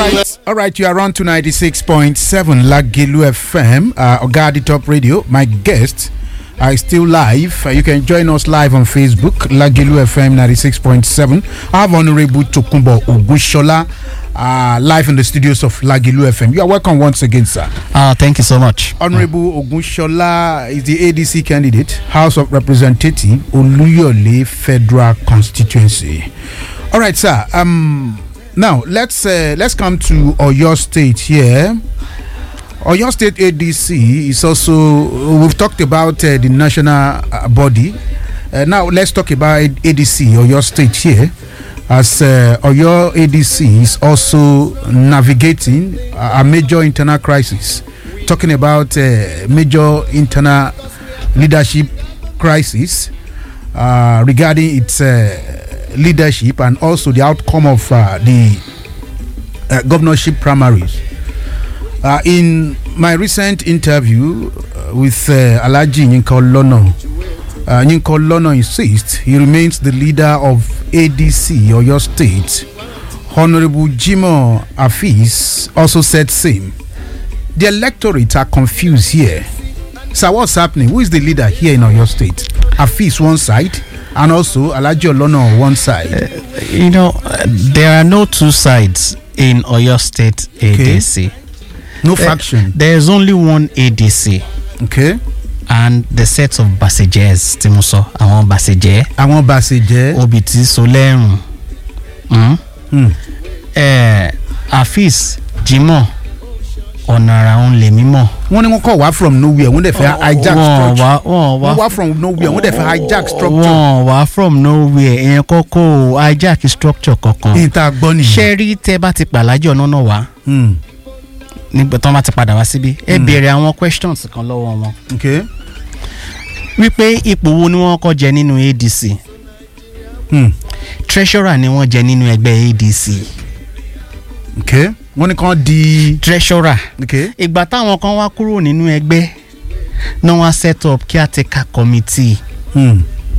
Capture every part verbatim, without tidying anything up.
right, all right. You are on to ninety-six point seven Lagelu F M, uh, Ogadi Top Radio. My guest are still live. Uh, you can join us live on Facebook, Lagelu F M ninety-six point seven. I have Honorable Tokunbo Ogushola uh, live in the studios of Lagelu F M. You are welcome once again, sir. Uh, thank you so much. Honorable uh. Ogushola is the A D C candidate, House of Representative, Oluyole Federal Constituency. All right, sir. Um. Now let's uh, let's come to Oyo State here. Oyo State A D C is also, we've talked about uh, the national uh, body. Uh, now let's talk about A D C Oyo State here, as uh, Oyo A D C is also navigating a, a major internal crisis. Talking about uh, major internal leadership crisis uh, regarding its. Uh, leadership and also the outcome of uh, the uh, governorship primaries. Uh, in my recent interview uh, with uh, Alhaji Yinka Olono, uh, Yinka Olono insists he remains the leader of A D C Oyo State. Honorable Jimoh Afeez also said same. The electorate are confused here. So what's happening? Who is the leader here in Oyo State? Afeez one side, and also Alhaji Olono on one side. Uh, you know, uh, there are no two sides in Oyo State A D C. Okay. No there, faction. There is only one A D C. Okay. And the set of Basejes, Timuso, àwọn Baseje. Àwọn Baseje. Obiti Solerun. Hmm. Hmm. Eh, Afeez, Jimoh, ọ̀nàrà òun lè mímọ̀. wọ́n ní wọ́n kọ̀ wá from nowhere wọ́n dẹ̀ fẹ́ hijack structure. wọ́n wá from nowhere wọ́n dẹ̀ fẹ́ hijack structure. wọ́n wá from nowhere èèyàn kọ́kọ́ hijack structure kankan. ìta gbọ́ nìyẹn. ṣé rí tẹ́ bá ti pàlájì ọ̀nà náà wá. nígbà tí wọ́n bá ti padà wá síbí. ẹ béèrè àwọn questions kan lọ́wọ́ wọn. okay. wípé ipò wo ni wọ́n kọ́ jẹ nínú A D C. treasurer ni wọ́n jẹ nínú ẹgbẹ́ A D C. okay. wọ́n ní kàn di treasurer. okay. ìgbà táwọn kan wá kúrò nínú ẹgbẹ́ náà wá set up caretaker committee. Hmm.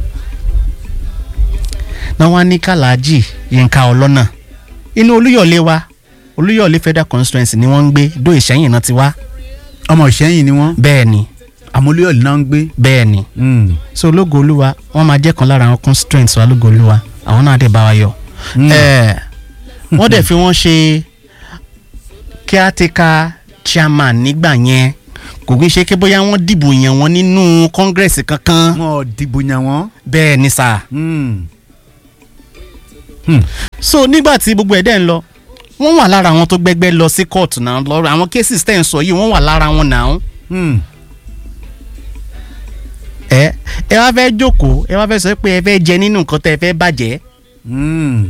náà wá ní Kàlájì Yínká Ọlọ́nà inú Olúyọ̀lé wa Olúyọ̀lé Federal Constituency ni wọ́n ń gbé dó Ìṣẹ́yìn náà ti wá. ọmọ Ìṣẹ́yìn ni wọ́n. bẹ́ẹ̀ ni. àmọ́ Olúyọ̀lé náà ń gbé. bẹ́ẹ̀ ni. Mm. so Ológo Olúwa wọ́n máa jẹ́ kan lára àwọn constituents wa Ológo Olúwa àwọn náà dẹ̀ bá wa yọ. ẹ̀ẹ́ wọ́n dẹ̀ fi wọ́n ṣe caretaker chairman nígbà yẹn kò kí n ṣe pé bóyá wọ́n dìbò yàn wọ́n nínú congress kankan. wọ́n dìbò yàn wọ́n. bẹ́ẹ̀ ni sà. Mm. Hmm. so nígbà tí gbogbo ẹ̀ dẹ̀ ń lọ wọ́n wà lára àwọn tó gbẹ́gbẹ́ lọ sí court náà lọ́rọ̀ àwọn cases tẹ̀ ń sọ yìí wọ́n wà lára wọn náà. Hmm. ẹ ẹ wá fẹ́ jókòó ẹ wá fẹ́ sọ pé ẹ fẹ́ jẹ nínú nǹkan tẹ́ ẹ fẹ́ bàjẹ́. Hmm.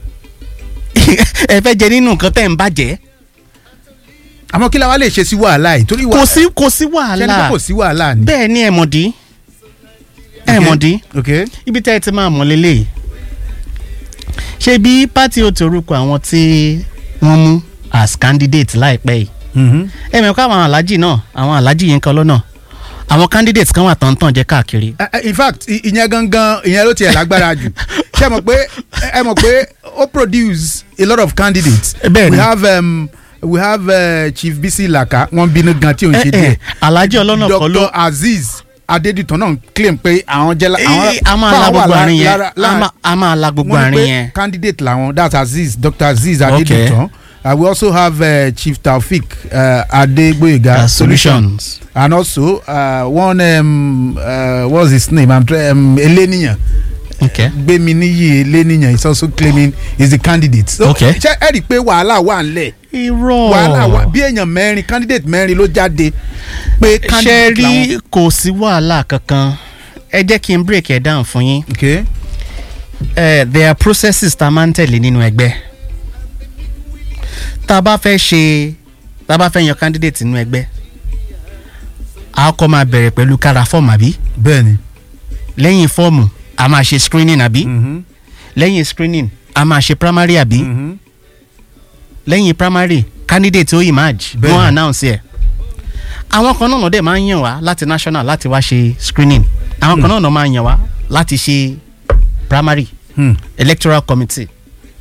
ẹ fẹ́ jẹ nínú nǹkan tẹ́ ẹ ń bàjẹ́. àmọ́ kí la wá lè ṣe sí wàhálà yìí torí kò sí kò sí wàhálà ṣé kò sí wàhálà ni. bẹ́ẹ̀ ni ẹ mọ̀ dí ẹ mọ̀ dí okay. ibi tẹ́ ẹ ti máa mọ̀ lélẹ̀ ṣe bí pátì ó ti orúkọ àwọn tí wọ́n mú as candidate láìpẹ́ yìí ẹ mọ̀ ká àwọn alájì náà àwọn alájì Yínká Ọlọ́nà àwọn candidates kan wà tán tán jẹ́ káàkiri. in fact ìyẹn gangan ìyẹn ló tiẹ̀ lágbára jù ṣé ẹ mọ̀ pé ẹ mọ̀ pé ó produce a lot of candidates. bẹ́ẹ̀ ni we have um, we have uh, Chief Bisi Laka wọ́n bínú gan tí ò ń ṣe díẹ̀. Alhaji Ọlọ́nà kọ́ ló Doctor Azeez Adeditan náà claim pé àwọn jẹ́ àwọn a máa la gbogbo àárín yẹn a máa la gbogbo àárín yẹn. candidate làwọn that's Azeez Doctor Azeez Adeditan. Uh, we also have uh, Chief Taofik uh, Adegboyega uh, Solutions, and also uh, one um, uh, what's his name? I'm trying um, Eleniyan. Okay. Gbeminiyi Eleniyan is also claiming he's the candidate. So, okay. ṣé ẹ rí i pé wàhálà wà ńlẹ̀. irọ́ wàhálà wà bí èèyàn mẹ́rin candidate mẹ́rin ló jáde pé candidate làwọn. ṣe rí kò sí wàhálà kankan ẹ jẹ́ kí n break it down fún yín. Okay. Uh, there are processes tá a máa ń tẹ̀lé nínú ẹgbẹ́. tá a bá fẹ́ ṣe tá a bá fẹ́ yan candidate nínú ẹgbẹ́ a kọ́ máa bẹ̀rẹ̀ pẹ̀lú kára fọ́ọ̀mù àbí. bẹ́ẹ̀ni. lẹ́yìn fọ́ọ̀mù a máa ṣe screening àbí. Mm-hmm. lẹ́yìn screening a máa ṣe primary àbí. Mm-hmm. lẹ́yìn primary candidate ó emerge wọ́n announce ẹ̀. àwọn kan náà dẹ̀ máa ń yàn wá láti national láti wá ṣe screening àwọn kan náà máa ń yàn wá láti ṣe primary. Hmm. electoral committee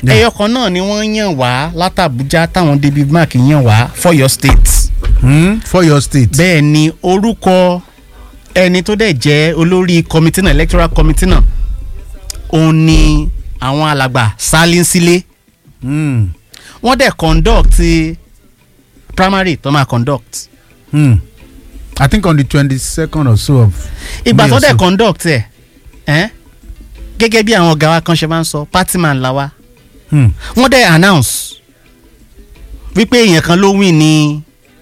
ẹyọ kan náà ni wọ́n yàn wá látàbújá táwọn David Mark yàn wá for your state. Hmm? For your state. bẹ́ẹ̀ ni orúkọ ẹni tó dẹ̀ jẹ́ olórí committee náà electoral committee náà òun ni àwọn alàgbà Salinsile. Hmm. wọ́n dẹ̀ conduct primary tó máa conduct. Hmm. I think on the twenty-second or so of. ìgbà tó May or dẹ̀ so. conduct ẹ̀ ẹ́ gẹ́gẹ́ bí àwọn ọ̀gá wa kan ṣe máa ń sọ party man la wa. Hmm. wọ́n dẹ̀ announce wípé èèyàn kan ló win ní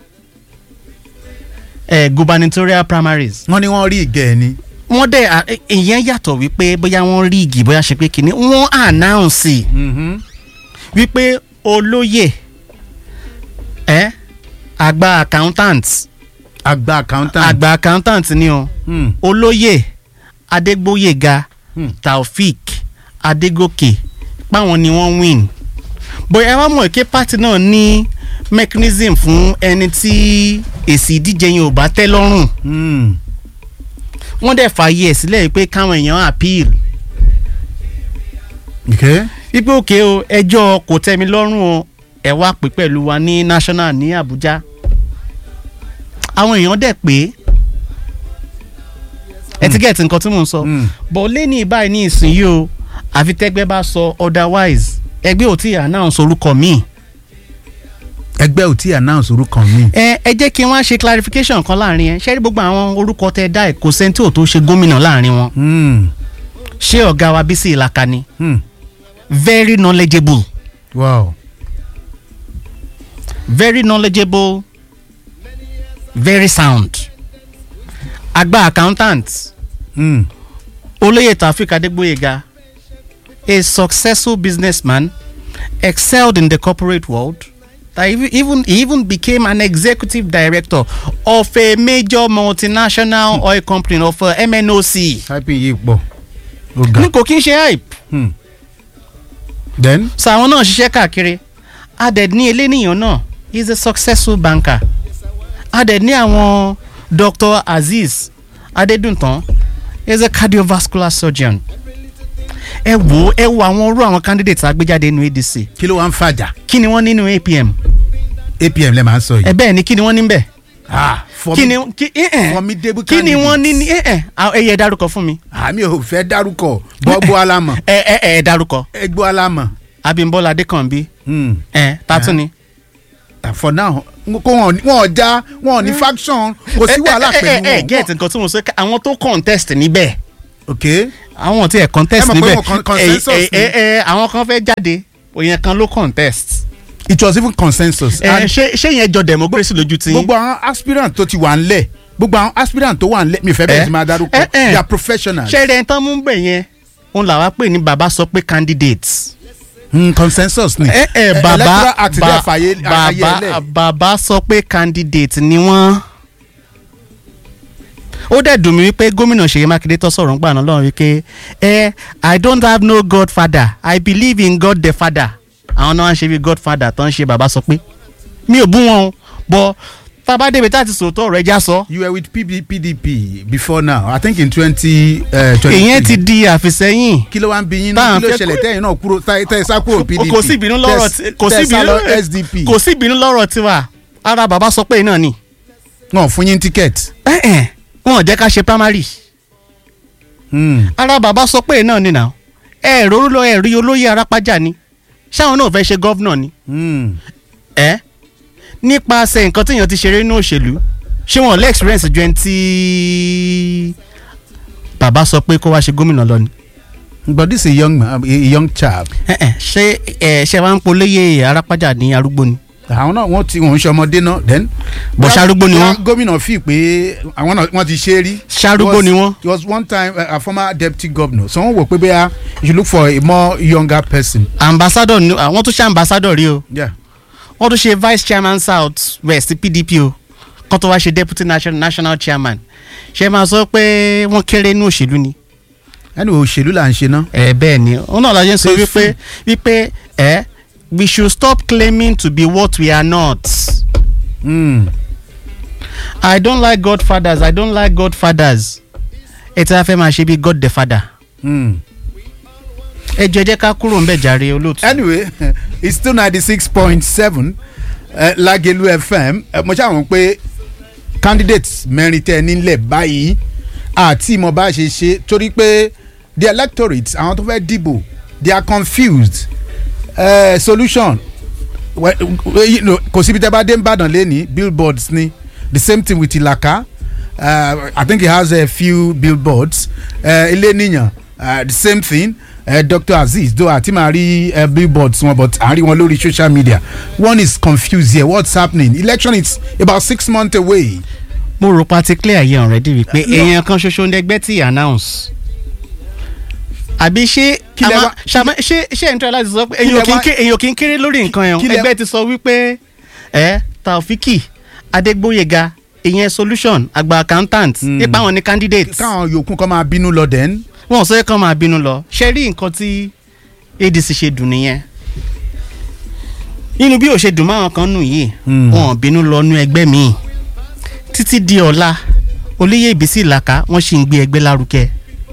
eh, gubernatorial primaries. wọ́n ní wọ́n rí ìgẹ̀ ni. wọ́n dẹ̀ à- ẹ- ìyẹn yàtọ̀ wípé bóyá wọ́n rí igi bóyá ṣe pé kìíní wọ́n announce Mhm. wípé olóyè ẹ àgbà accountant àgbà accountant. àgbà accountant ni o Hmm. olóyè Adégbóyèga Hmm. Taofik Adégòkè páwọn ni wọ́n win bóyá ẹ wá mọ̀ pé party náà ní mechanism fún ẹni tí èsì ìdíje yẹn ò bá tẹ́ lọ́rùn Hmm. wọ́n dẹ̀ fààyè ẹ̀ sílẹ̀ pé káwọn èèyàn appeal Okay. wípé òkè o ẹjọ́ kò tẹ́ mi lọ́rùn o ẹ wá pè pẹ̀lú wa ní national ní Abuja àwọn èèyàn dẹ̀ pé ẹ ti gẹ̀ẹ́tì nǹkan tí mò ń sọ Mm. bọ̀ lẹ́ni ìbáyìí ní ìsinyìí o àfi tẹ́gbẹ́ bá sọ otherwise ẹgbẹ́ ò tí ì announce orúkọ míì ẹgbẹ́ ò tí ì announce orúkọ mi. ẹ ẹ jẹ́ kí wọ́n ṣe clarification kan láàrin ẹ ṣé rí gbogbo àwọn orúkọ tẹ dá ẹ kò sẹ́ni tí ò tó ṣe gómìnà láàrin wọn Hmm. ṣé ọ̀gá wa Bísí Ìlàkà ni Hmm. very knowledgeable Wow. very knowledgeable very sound àgbà accountant Hmm. olóyè Taofik Adégbóyèga a successful businessman excelled in the corporate world that even even he even became an executive director of a major multinational hmm. oil company of uh, M N O C. typing yìí pọ̀. ó ga. ní kò kí n ṣe hype Hmm. Then. so àwọn náà ṣiṣẹ́ káàkiri adẹ̀ ní eléníyàn náà he is a successful banker adẹ̀ ní àwọn Doctor Azeez Adédùntàn he is a cardiovascular surgeon ẹ wo ẹ wo àwọn orú àwọn candidates agbéjáde nínú A D C kí ló wá ń fàjà. kí ni wọ́n nínú A P M A P M lè máa ń sọ ẹ yìí. bẹ́ẹ̀ ni kí ni wọ́n ní bẹ́ẹ̀ ah kí ni kí ẹ ẹ formidable kí ni wọ́n ní ní candidates. ẹ ẹ à- ẹ yẹ dárúkọ fún mi àmì ò fẹ́ dárúkọ gbogbo alámọ̀ ẹ ẹ ẹ dárúkọ ẹgbọ́ alámọ̀. Abímbọ́lá Adékànbí Hmm. ẹ tátún ni. for now kó wọn wọn já wọn ní faction kò sí wàhálà pẹ̀lú ẹ ẹ wọn. get nǹkan tí mo sọ ká- àwọn tó contest níbẹ̀ ok. àwọn tí ẹ contest Ẹ mọ̀ pé níbẹ̀ wọn con- consensus ẹ ni. ẹ ẹ àwọn kan fẹ́ jáde òyìn kan ló contest it was even consensus. ẹ And ṣé ṣé yẹn jọ democracy lójú tí. gbogbo àwọn aspirant tó ti wà ńlẹ̀ gbogbo àwọn aspirant tó wà ńlẹ̀ mi fẹ́ bẹ́ẹ̀ Eh? ti máa dárúkọ Eh, eh. they are professionals. ṣé rẹ̀ ń tán mú bẹ̀ yẹn òun làwa pè ní bàbá sọ pé candidates. Hmm, consensus ni. ẹ ẹ bàbá electoral act ba- dẹ̀ fàyè ayé bàbá ẹlẹ̀. bàbá sọ pé candidate ni wọ́n. ó dẹ̀ dùn mí wípé gómìnà Ṣèyí Mákindé tó sọ̀rọ̀ ń gbà náà lọ́rùn wípé ẹ I don't have no godfather I believe in God the father. àwọn náà ń ṣe bí godfather tó ń ṣe bàbá sọ pé mi ò bú wọn o bọ tábà débi tá a ti sòótọ́ ọ̀rọ̀ ẹja sọ. you were with P D P before now I think in twenty twenty. ìyẹn ti di àfisẹ́yìn. kí ló wá ń bí yín Táwọn náà kí ló fẹ́ ṣẹlẹ̀ kú- tẹ́yìn náà kúrò tẹ́ tẹ́ sá kúrò P D P. kò sí ìbínú lọ́rọ̀ tí- kò sí tẹ́ sá lọ ìbínú S D P. kò sí ìbínú lọ́rọ̀ tiwa ara bàbá sọ pé náà ni. wọn ò fún yín ticket. ẹ ẹ wọn ò jẹ́ ká ṣe primary. Hmm. ara bàbá sọ pé náà ni nà ẹ róró lọ ẹ rí olóyè arápájà ni ṣáwọn náà fẹ́ ṣe gọ́vnà ni. Hmm. ẹ nípasẹ̀ nǹkan téèyàn ti ṣeré nínú òṣèlú ṣé wọn lè experience ju ẹni tí bàbá sọ pé kó wá ṣe gómìnà lọ ni. but this is a young man a young chap. ẹ ẹ ṣé ẹ ṣe wá ń polóyè arápájà ní arúgbó ni. àwọn náà wọ́n ti wọ́n ń ṣe ọmọdé náà then. Bọ̀ ṣarúgbó ni wọ́n. gómìnà fi pé àwọn náà wọ́n ti ṣe é rí. Ṣarúgbó Was- ni wọ́n. he was one time uh, a former deputy governor so wọ́n wò pé bẹ́ẹ̀ you should look for a more younger person. ambassador ni àwọn tó ṣe ambassador rí o Yeah. wọ́n tó ṣe vice chairman south west P D P o kó tó wá ṣe deputy national national chairman ṣe máa sọ pé wọ́n kéré ní òṣèlú ni. ẹni òṣèlú là ń ṣe náà. ẹ bẹ́ẹ̀ ni òun náà la ṣe ń sọ So wípé wípé ẹ we should stop claiming to be what we are not. Mm. I don't like godfathers I don't like godfathers ẹ ti wá fẹ́ máa ṣe bí God the father. Mm. ẹ jẹ́ jẹ́ ká kúrò ń bẹ̀ jàre olóòtú. Anyway, it's still ninety-six point seven uh, Lagelu F M. Uh, mo ṣàwọn pé candidates mẹ́rin tẹ́ nílẹ̀ báyìí àti ìmọ̀ bá ṣe ṣe torí pé the electorate àwọn tó fẹ́ dìbò they are confused. Uh, solution kò síbi tẹ́ bá dé Ìbàdàn lẹ́ni billboards ni the same thing with Ìlàkà. Uh, I think he has a few billboards. Ilé níyàn uh, the same thing. Uh, Doctor Aziz though àti máa rí uh, billboards wọn but à ń rí wọn lórí social media. One is confused here. What's happening? Election is about six months away. Mo rò pa ti clear yẹn already wípé èèyàn kan ṣoṣo ń dẹgbẹ́ tí announce. Àbí ṣé ṣé ṣé ẹ̀ ń tọ́ láti sọ pé èèyàn kì í kéré lórí nǹkan yẹn ẹgbẹ́ ti sọ wípé ẹ Taofiki Adégbóyèga ìyẹn solution àgbà accountant nípa àwọn ní candidate. Káwọn yòókù kan máa bínú lọ dẹ́n. Wọ́n sọ kán máa bínú lọ ṣe rí nǹkan tí A D C ṣe dùn nìyẹn. Nínú bí ó ṣe dùn máwọn kan nù yìí wọn bínú lọ nú ẹgbẹ́ míì títí di ọ̀la Olóyè Ìbísí Ìlàkà wọ́n sì ń gbé ẹgbẹ́ lárugẹ.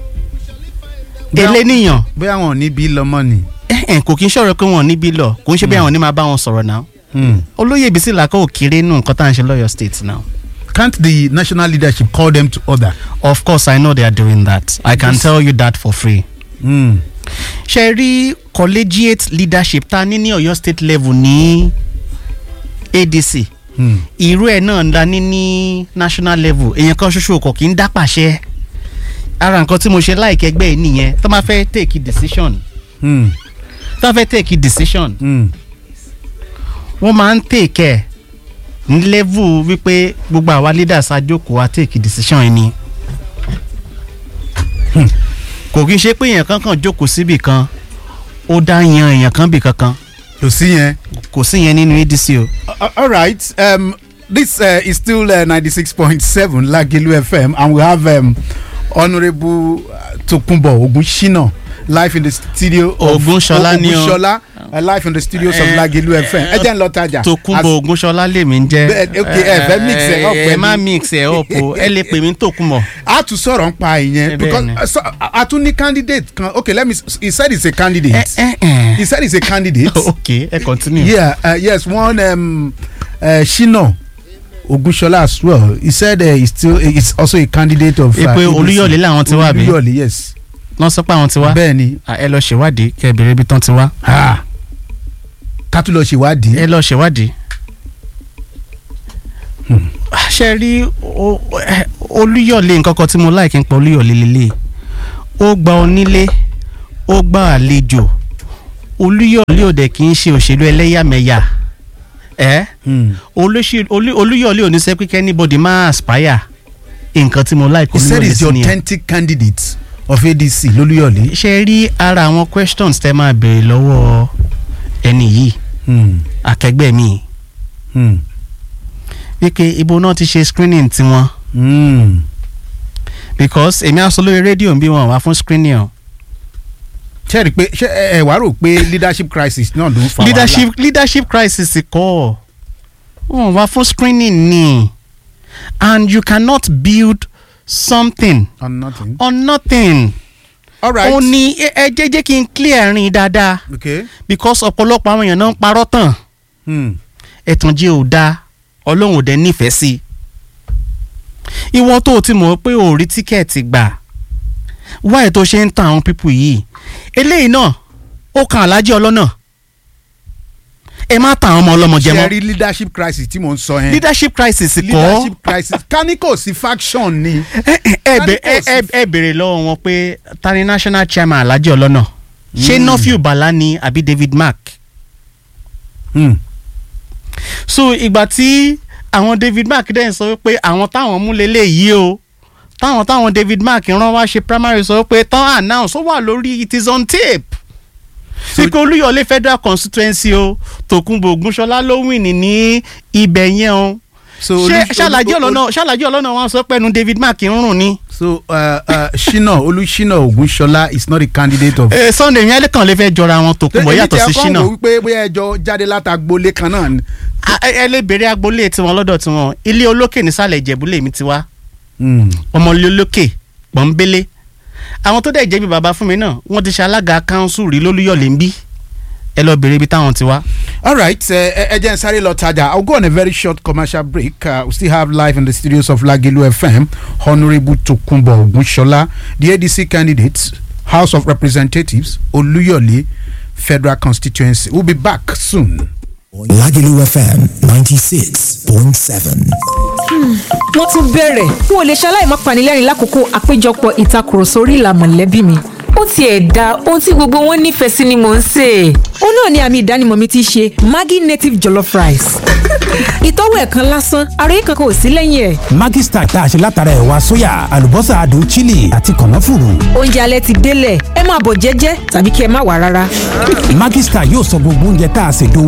Eléníyàn bóyá wọn ò ní bí lọ mọ́ ni. Kò kí n ṣọ̀rọ̀ pé wọn ò ní bí lọ kò ń ṣe bí àwọn ní máa bá wọn sọ̀rọ̀ náà. Olóyè Ìbísí Ìlàkà ò kéré nù nǹkan tá à ń ṣe lọ́yọ̀ state now. Can't the national leadership call them to order? Of course, I know they are doing that. I can yes. tell you that for free. Mm. Ṣé rí collegiate leadership ta ní ní Ọ̀yọ́ state level ní A D C. Irú ẹ̀ náà ń dání ní national level. Èèyàn kan ṣoṣo kò kí ń dá pàṣẹ. Ara nǹkan tí mo ṣe like ẹgbẹ́ yìí nìyẹn. Tó máa fẹ́ take a decision. Mm. Tó máa fẹ́ take a decision. Mm. Wọ́n máa ń take ẹ̀ ní level wípé gbogbo àwa leaders àjókòó á take decision yìí ni. Kò kí n ṣe pé èèyàn kankan jókòó síbì kan ó dá yan èèyàn kan bì kankan. Kò sí yẹn. Kò sí yẹn nínú A D C o. All right, um, this uh, is still uh, ninety-six point seven Lagelu F M and we have um, Honourable uh, Tokunbo Ogunshina live in the studio of Ogunṣọlá ni o. Ogunṣọlá uh, live in the studios of Lagelu F M. Ẹ jẹ́ ń lọ tajà. Tokunbo Ogunṣọlá lèmi ń jẹ́. Okay, ẹ fẹ́ mix ẹ̀ up pẹ̀lú. Ẹ má mix ẹ̀ up o, ẹ lè pè mí Tokunbo. A tún sọ̀rọ̀ ń pa ìyẹn because a tún ní candidate kan. Okay, let me he said he's a candidate. Eh, eh, eh. He said he's a candidate. Okay, ẹ continue. Yeah, uh, yes, one um, uh, Shina Ogunṣọlá as well. He said uh, he's still he's also a candidate of. Èpè Olúyọ̀lé làwọn ti wá bí. Olúyọ̀lé, yes. Wọ́n sọ pé àwọn ti wá. Bẹ́ẹ̀ni. Ẹ lọ ṣèwádìí kẹ́ bèrè ibi tán ti wá. Ká tún lọ ṣèwádìí. Ẹ lọ ṣèwádìí. Ṣé rí Olúyọ̀lé nǹkan kan tí mo like ń pa Olúyọ̀lé lélẹ̀. Ó gba onílé, ó gba àlejò. Olúyọ̀lé ò dẹ̀ kì í ṣe òṣèlú ẹlẹ́yàmẹ̀yà. Ẹ́ Olúyọ̀lé ò ní sẹ́ pé anybody máa aspire. Nǹkan tí mo like Olúyọ̀lé sí ni. He said he's the authentic candidate of A D C lólúyọ̀lé. Ṣé rí ara àwọn questions tẹ́ máa béèrè lọ́wọ́ ẹni yìí akẹgbẹ́ mi wípé ibo náà ti ṣe screening tiwọn because èmi á sọ lórí rédíò bí wọn wá fún screening o. ṣé rí pé ṣé ẹ wá rò pé leadership crisis náà ló ń fa wàhálà. leadership leadership crisis kọ́ wọn wá fún screening ni and you cannot build something on nothing. on nothing. All right. ó ní ẹ jẹ́ jẹ́ kí n clear rin dáadáa. Okay. Because ọ̀pọ̀lọpọ̀ àwọn èèyàn náà ń parọ́ tán. ẹ̀tàn jẹ́ ò dáa Ọlọ́run ò dẹ̀ nífẹ̀ẹ́ sí. ìwọ tó o ti mọ̀ pé o rí tíkẹ́ẹ̀tì gbà wáyé tó ṣe ń tan àwọn pípù yìí eléyìí náà ó kan Alhaji Ọlọ́nà ẹ má ta àwọn ọmọ ọlọ́mọ jẹ mọ́. ṣe rí leadership crisis tí mò ń sọ yẹn. leadership crisis kọ́ leadership crisis káníkò sí faction ni. ẹ bèrè lọ́wọ́ wọn pé ta ni national chairman Alhaji Ọlọ́nà ṣé Nọ́fíù Bàlá ni àbí David Mark. Mm. so ìgbà tí àwọn David Mark dẹ́n sọ pé àwọn táwọn mú lélẹ̀ yìí o táwọn táwọn David Mark rán wá ṣe primary sọ pé tán announce ó wà lórí it is on tape. Síkò Olúyọ̀lé federal constituency o Tòkunbọ̀ Ògúnṣọlá ló win ní ibẹ̀ yẹn o. ṣé ṣàlàjì ọlọ́nà ṣàlàjì ọlọ́nà wọn sọ pé nu David Mark ń rùn ni. so uh, uh, Shina Olúṣínà Ògúnṣọlá is not a candidate of. Uh, Sunday mi ẹlẹ́kàn lè fẹ́ jọra wọn Tòkunbọ̀ yàtọ̀ sí Shina. èyí tí a kọ́ wò wípé bóyá ẹjọ́ jáde láti agboolé kan náà ni. ẹ lè béèrè agboolé tiwọn lọ́dọ̀ tiwọn ilé olókè nísàlẹ̀ Ìjẹ̀bú lèmi ti wá. ọmọlé olókè Pọ́nbélé àwọn tó dẹ̀ jẹ́ bí bàbá fún mi náà wọ́n ti ṣe alága council rí lólúyọ̀lé ń bí ẹ lọ bèrè ibi táwọn ti wá. All right, ẹ jẹ́ n sáré lọ tajà. I'll go on a very short commercial break. Uh, we still have live in the studios of Lagelu F M, Honourable Tokunbo Ogunshola, the A D C candidate, House of Representatives, Oluyole Federal Constituency. We'll be back soon. Lagelu F M ninety-six point seven. wọ́n tún bẹ̀rẹ̀ n ò lè ṣaláì má panilẹ́rìn lákòókò àpéjọpọ̀ ìtakùrọ̀sọ orí ìlà mọ̀lẹ́bí mi. ó tiẹ̀ da ohun tí gbogbo wọn nífẹ̀ẹ́ sí ni mò ń sè. ó náà ni àmì ìdánimọ̀ mi ti ṣe Maggi native jollof rice. ìtọ́wò ẹ̀kan lásán ara yìí kankan ò sí lẹ́yìn ẹ̀. Maggi Star tá a ṣe látara ẹ̀wà sóyà àlùbọ́sà adùn chili àti kànáfùrù. oúnjẹ alẹ́ ti délẹ̀ ẹ máa bọ̀ jẹ́jẹ́ tàbí kí ẹ má wá rárá. Maggi Star yóò sọ gbogbo oúnjẹ tá a ṣe dùn